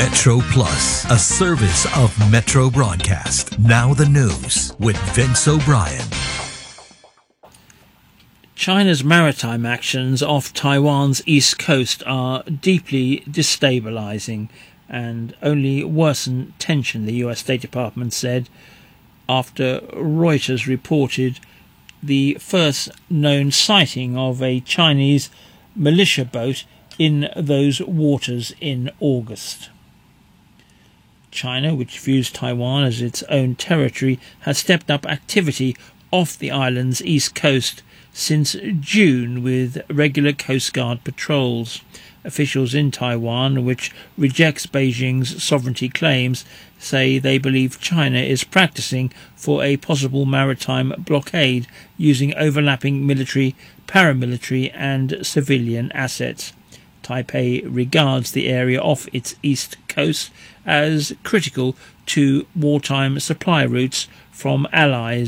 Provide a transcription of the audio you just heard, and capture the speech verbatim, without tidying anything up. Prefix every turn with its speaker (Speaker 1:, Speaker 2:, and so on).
Speaker 1: Metro Plus, a service of Metro Broadcast. Now the news with Vince O'Brien.
Speaker 2: China's maritime actions off Taiwan's east coast are deeply destabilizing and only worsen tension, the U S State Department said, after Reuters reported the first known sighting of a Chinese militia boat in those waters in August. China, which views Taiwan as its own territory, has stepped up activity off the island's east coast since June with regular Coast Guard patrols. Officials in Taiwan, which rejects Beijing's sovereignty claims, say they believe China is practicing for a possible maritime blockade using overlapping military, paramilitary and civilian assets. Taipei regards the area off its east coast as critical to wartime supply routes from allies